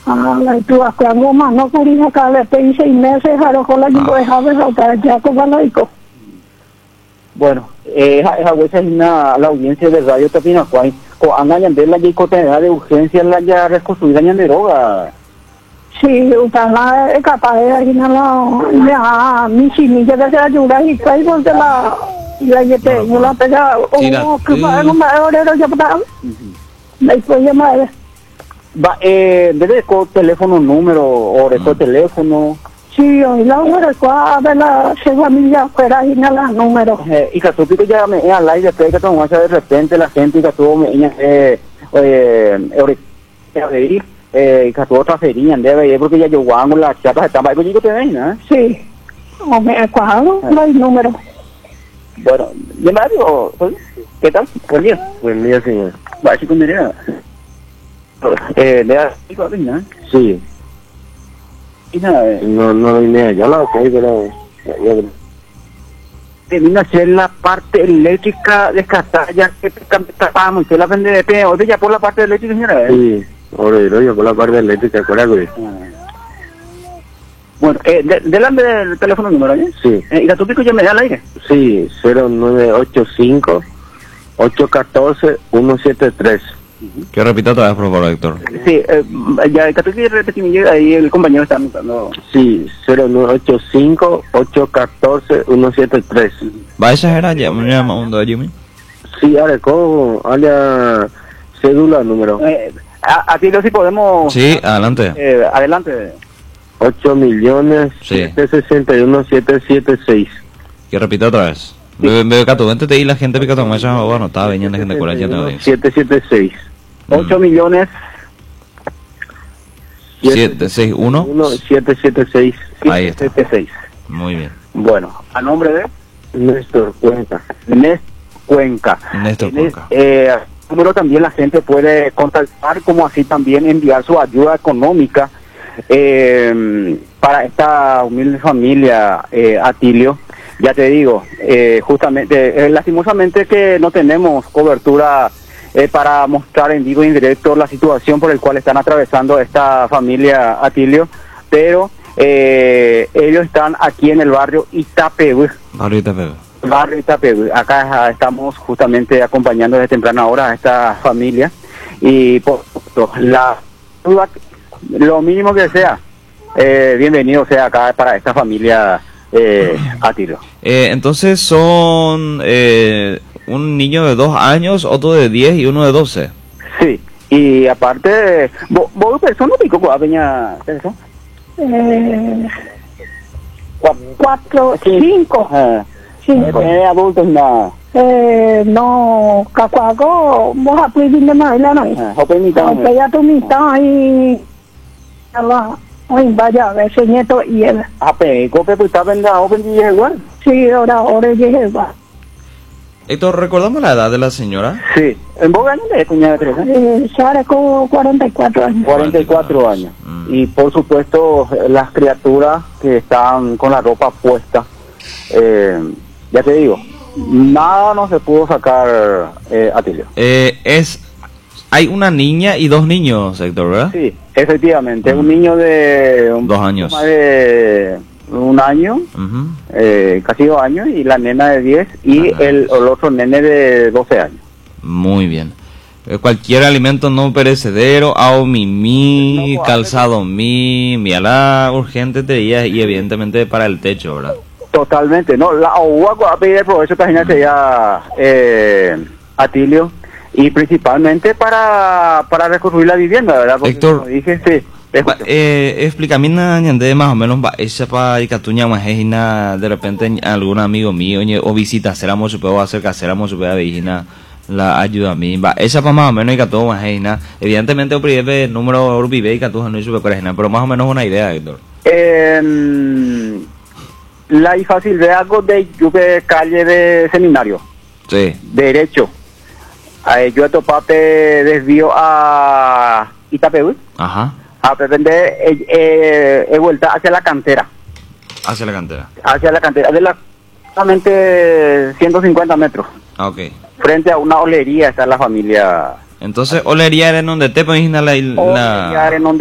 la tu acuerdo más no curi acá le pedí 6 meses a lo con la que dejaba de ya como lo digo. Bueno, esa huesa es la audiencia de Radio Tapinacuay. O andan de la contenedad de urgencia la ya reconstruida en droga. Sí, usted es capaz de ir a la mi chimilla de ayuda y trae de la yete, yo la pega o que va no me ahora ya para. Después llamar. Va desde con teléfono número o de teléfono. Sí, hoy la hora de la familia fuera y no la número. Y que tú ya me al aire que tomó de repente la gente que tuvo me y que tuvo transferían debe porque ya yo guango la chapa está para que yo te ven, ¿no? Sí. O me cuadro, no hay número. Bueno, Mario, ¿qué tal? Buen día, señor. Va a con dinero. ¿Le das ¿no? Sí. Y nada, no vine allá la que pero termina a hacer la parte eléctrica descartada ya que tapamos usted la vende de pie, o ya por la parte eléctrica, señora. Sí, ahora yo por la parte eléctrica, ¿cuál? Bueno, delante del teléfono número, ¿eh? Sí. ¿Y la tópico ya me da al aire? Sí, 0985 814 173. Que repita otra vez, por favor, Héctor. Sí, ya que repetir ahí el compañero está anotando. Sí, 0985 814 173. ¿Va a exagerar ya? ¿Me llama un do, Jimmy? Sí, ahora cojo, haya cédula, número. A ti si podemos... Sí, adelante. Adelante. 8.761.776. Que repita otra vez. Veo que tu vente y la gente pica tomar esa no estaba viniendo gente con la ya no 776. 8 millones 761 776. Ahí está. 776. Muy bien. Bueno, a nombre de Néstor Cuenca. Néstor Cuenca. Número también la gente puede contactar, como así también enviar su ayuda económica para esta humilde familia, Atilio. Ya te digo, justamente, lastimosamente que no tenemos cobertura para mostrar en vivo y en directo la situación por el cual están atravesando esta familia, Atilio, pero ellos están aquí en el barrio Itapevi. Barrio Itapevi. Acá estamos justamente acompañando desde temprana hora a esta familia y por lo mínimo que sea, bienvenido sea acá para esta familia. Atilio. Entonces son un niño de 2 años, otro de 10 y uno de 12. Sí, y aparte, ¿vos persona pico con peña eso? 4, 5. 5. Adultos nada. No, cacuaco, vos aprendiste de más, ¿no? Ya tu mitad y... Ay, vaya, ese nieto y él. ¿Cómo está vendado? ¿Vendí igual? Sí, ahora llegué igual. Héctor, ¿recordamos la edad de la señora? Sí. ¿En vos años de cuñada Teresa? Sara con 44 años. 44 años. Y por supuesto, las criaturas que están con la ropa puesta, ya te digo, nada no se pudo sacar, Atilio. Hay una niña y 2 niños, Héctor, ¿verdad? Sí, efectivamente. Un niño de... 2 años. Más de 1 año, casi 2 años, y la nena de 10, y el otro nene de 12 años. Muy bien. Cualquier alimento no perecedero, mimi, calzado miala, urgente te diría, y evidentemente para el techo, ¿verdad? Totalmente, no, la OUA va a pedir por eso también sería Atilio, y principalmente para reconstruir la vivienda, ¿verdad? Porque Héctor, como dije, sí. Explícame más o menos esa para Icatuña Majena, de repente algún amigo mío o visita ceramos su puedo hacer caseramos su vecina la ayuda a mí esa para más o menos Icatu Majena, evidentemente un primer número urbibe Icatu no su pero más o menos una idea, Héctor. La y fácil de algo de calle de Seminario. Sí. Derecho. Yo a Topate desvío a Itapevi. Ajá. A pretender he vuelta hacia la cantera. Hacia la cantera. Hacia la cantera, de la solamente 150 metros. Ah, ok. Frente a una olería está la familia. Entonces, olería era en donde te pones la... Olería era en donde